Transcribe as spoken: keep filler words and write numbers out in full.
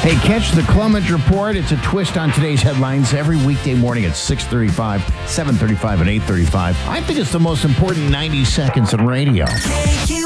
Hey, catch the Clement Report. It's a twist on today's headlines every weekday morning at six thirty-five, seven thirty-five, and eight thirty-five. I think it's the most important ninety seconds in radio.